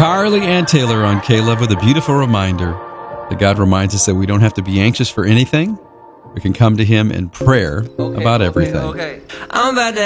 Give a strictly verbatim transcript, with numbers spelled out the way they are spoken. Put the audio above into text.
Carly and Taylor on K-Love with a beautiful reminder that God reminds us that we don't have to be anxious for anything. We can come to Him in prayer Okay, about okay, everything. Okay. I'm about to